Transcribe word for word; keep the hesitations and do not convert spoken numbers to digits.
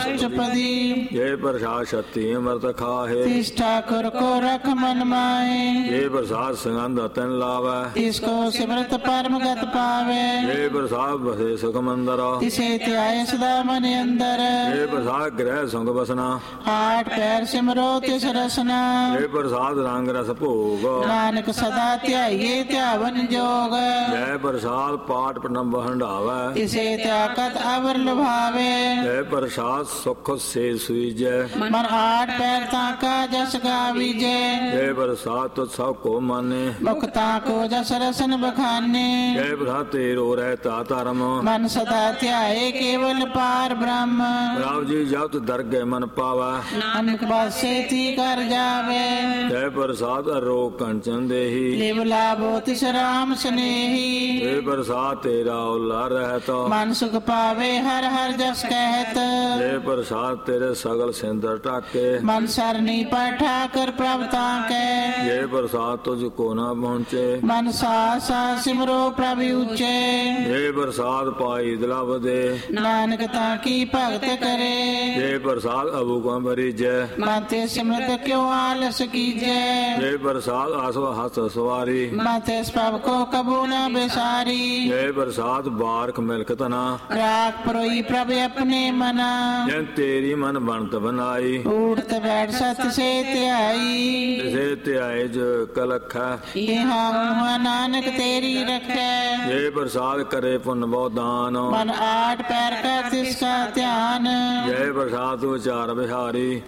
अष्टपदी ये प्रसाद शक्ति अमृत खाहे तिस ठाकुर को रख मन माहे ये प्रसाद संगंध तन लावे तिसको सिमरत परम गत पावे ये प्रसाद बसे सुख मंदर तिसे त्याय सदा मन अंदर ये प्रसाद ग्रह संग बसना आठ पैर सिमरो तिस रसना ये प्रसाद रंग रस भोग नानक सदा ध्याये ध्यावन जोग जय प्रसाद पाठ प्रणव हंडावे तिसे त्यागत अवर लुभावे जय प्रसाद सुख से सुईजै मन आठ पैर ताका जस गावीजे जय प्रसाद तो सब को माने मुक्ता को जस रसन बखाने जय प्रसाद तेरो रहता धर्म मन सदा ध्याये केवल पार ब्रह्म राम जी जब दरगे मन पावा नानक बसे थी कर जावे जय प्रसाद अरोग कंचन देही लिव लाभो तिस राम स्नेही जय प्रसाद तेरा उल्ला रहता मन सुख पावे हर हर जस कहत जय प्रसाद तेरे सगल सिंदर टाके मन सरनी पर ठाकर प्रभता के जय प्रसाद तुझको न पहुँचे मन सा सा सिमरो प्रभु ऊंचे जय प्रसाद पाई दिलाव दे नानक ताकी भगत करे जय प्रसाद अबू को भरी जय माते सिमरत क्यों आलस कीजे जय प्रसाद आसो हस सवारी माते प्रभु को कबू न बेसारी जय प्रसाद बारख मिल्क तना राख परोई प्रभु अपने मना जय तेरी मन बनत बनाई उड़त बैठ सत से त्याई तिसे त्याय जो कलख यहाँ हुआ नानक तेरी रखे जय प्रसाद करे पुण्य बहुत दान मन आठ पैर का तिसका ध्यान जय प्रसाद उचार बिहारी